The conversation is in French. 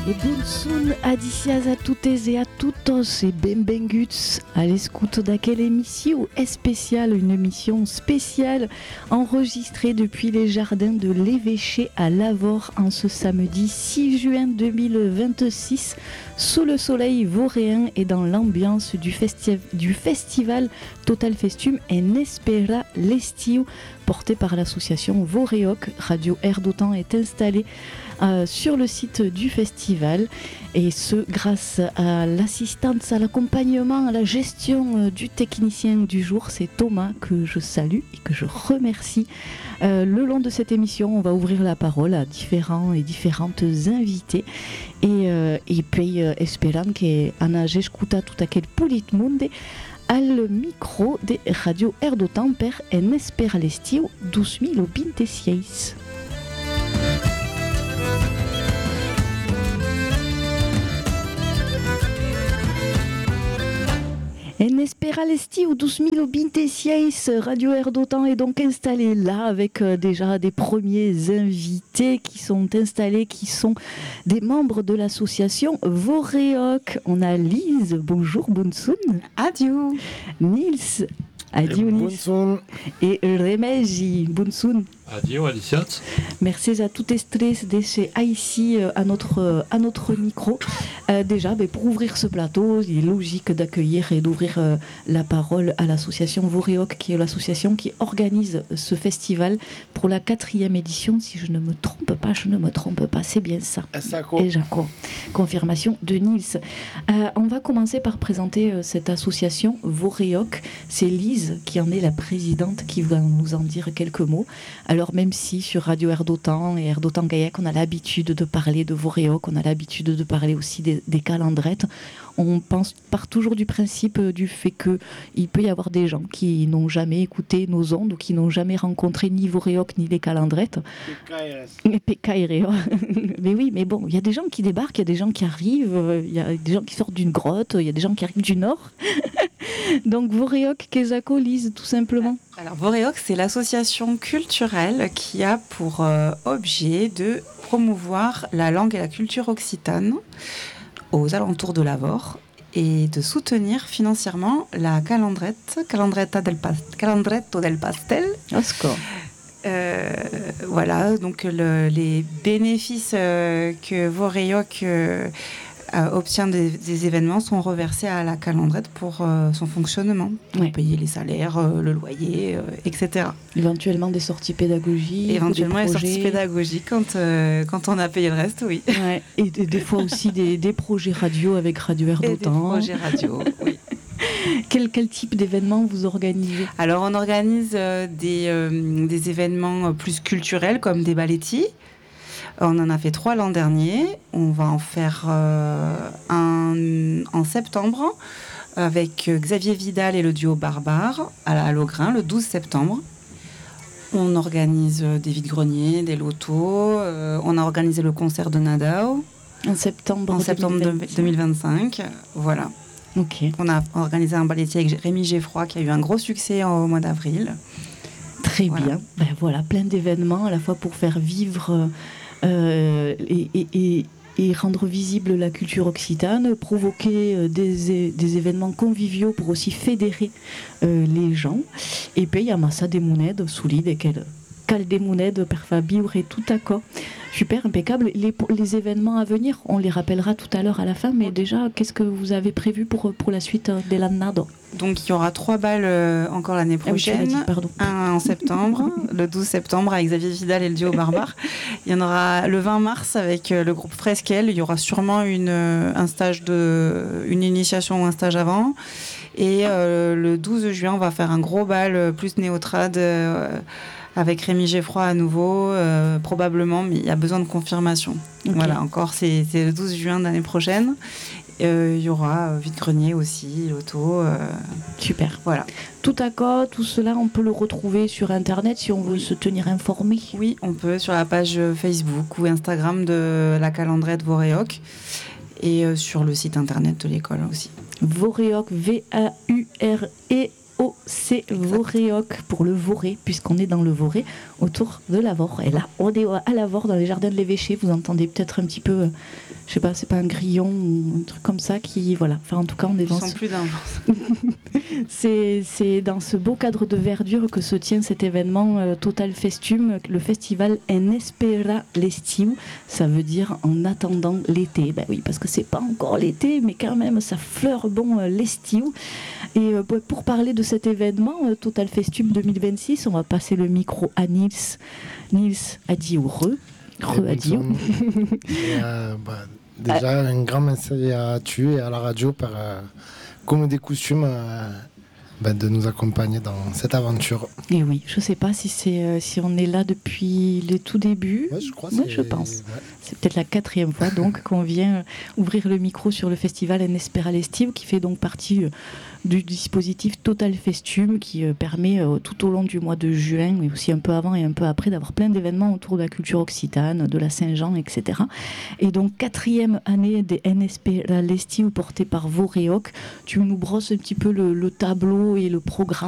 Et bonsoir adicias a toutes et à tous et benvinguts à l'écoute d'aquelle émission spéciale, une émission spéciale enregistrée depuis les jardins de l'évêché à Lavore en ce samedi 6 juin 2026 sous le soleil vauréen et dans l'ambiance du festival Total Festum en Espera l'estiu porté par l'association Voreoc. Radio Air d'Otan est installée sur le site du festival et ce grâce à l'assistance, à l'accompagnement, à la gestion du technicien du jour, c'est Thomas que je salue et que je remercie. Le long de cette émission, on va ouvrir la parole à différents et différentes invités et puis esperant que Anna escuta tout aquel pulit monde al micro de Radio Air d'Otan per en espera l'estiu 2026. En espera l'estiu 2026, Radio Air d'Otan est donc installée là avec déjà des premiers invités qui sont installés, qui sont des membres de l'association Voreoc. On a Lise, bonjour, bonsoon. Adieu. Nils, adieu Nils. Bonsoon. Et Remegi, bonsoon. Adieu Alicia. Merci à toutes et tous d'être ici à notre micro. Déjà, pour ouvrir ce plateau, il est logique d'accueillir et d'ouvrir la parole à l'association Voreoc, qui est l'association qui organise ce festival pour la 4e édition. Si je ne me trompe pas, c'est bien ça. Et Jaco. Confirmation de Nils. On va commencer par présenter cette association Voreoc. C'est Lise qui en est la présidente qui va nous en dire quelques mots. Alors même si sur Radio Air d'Otan et Air d'Otan Gaillac, on a l'habitude de parler de Voreoc, on a l'habitude de parler aussi des calendrettes, on part toujours du principe du fait qu'il peut y avoir des gens qui n'ont jamais écouté nos ondes ou qui n'ont jamais rencontré ni Voreoc ni les calendrettes. Mais oui, mais bon, il y a des gens qui débarquent, il y a des gens qui arrivent, il y a des gens qui sortent d'une grotte, il y a des gens qui arrivent du nord. Donc Voreoc, Kezako, Lise, tout simplement. Alors Voreoc, c'est l'association culturelle qui a pour objet de promouvoir la langue et la culture occitane aux alentours de Lavore et de soutenir financièrement la Calandretto del Pastel. Voilà, donc les bénéfices que Voreoc obtient des événements sont reversés à la Calandrette pour son fonctionnement, pour payer les salaires, le loyer, etc. Éventuellement des sorties pédagogiques. Éventuellement des sorties pédagogiques quand on a payé le reste, oui. Ouais. Et des fois aussi des projets radio avec Radio Air d'Otan. Des projets radio, oui. Quel type d'événements vous organisez ? Alors on organise des événements plus culturels comme des ballettis. On en a fait 3 l'an dernier. On va en faire un en septembre avec Xavier Vidal et le duo Barbare à Logrin le 12 septembre. On organise des vide-greniers, des lotos. On a organisé le concert de Nadao en septembre 2025. Voilà. Okay. On a organisé un ballettier avec Rémi Geffroy qui a eu un gros succès au mois d'avril. Très bien. Voilà, plein d'événements à la fois pour faire vivre et rendre visible la culture occitane, provoquer des événements conviviaux pour aussi fédérer les gens. Et puis il y a massa des monedes solides et cal des monedes per fa biure tout à quoi. Super, impeccable. Les événements à venir, on les rappellera tout à l'heure à la fin, mais déjà, qu'est-ce que vous avez prévu pour la suite de l'annado ? Donc, il y aura 3 balles encore l'année prochaine. Un en septembre, le 12 septembre avec Xavier Vidal et le duo Barbare. Il y en aura le 20 mars avec le groupe Fresquel. Il y aura sûrement une initiation ou un stage avant. Et le 12 juin, on va faire un gros bal plus néotrad avec Rémi Geffroy à nouveau, probablement, mais il y a besoin de confirmation. Okay. Voilà, encore, c'est le 12 juin de l'année prochaine. Il y aura vide-grenier aussi, l'auto. Super. Voilà. Tout à quoi, tout cela, on peut le retrouver sur Internet si on veut se tenir informé. Oui, on peut sur la page Facebook ou Instagram de la Calandrette Voreoc et sur le site Internet de l'école aussi. Voreoc, V-A-U-R-E OC Voréoc pour le Voré, puisqu'on est dans le Voré, autour de Lavore. Et là, on est à Lavore, dans les jardins de l'Évêché. Vous entendez peut-être un petit peu, je sais pas, c'est pas un grillon ou un truc comme ça qui, voilà. Enfin, en tout cas, on est dans. Sans plus d'un C'est dans ce beau cadre de verdure que se tient cet événement Total Festum, le festival En Espera l'Estiu. Ça veut dire en attendant l'été. Ben oui, parce que c'est pas encore l'été, mais quand même, ça fleure bon l'Estiu. Et pour parler de cet événement, Total Festum 2026, on va passer le micro à Nils. Nils, Adi ou Re-Adio. Déjà, un grand merci à tu et à la radio par, comme des coutumes, de nous accompagner dans cette aventure. Et oui, je ne sais pas si on est là depuis les tout débuts. Ouais, je crois. Moi, je pense. Ouais. C'est peut-être la 4e fois donc qu'on vient ouvrir le micro sur le festival En Espera l'Estiu, qui fait donc partie du dispositif Total Festum, qui permet tout au long du mois de juin, mais aussi un peu avant et un peu après, d'avoir plein d'événements autour de la culture occitane, de la Saint-Jean, etc. Et donc 4e année des En Espera l'Estiu portée par Voréoc. Tu nous brosses un petit peu le tableau et le programme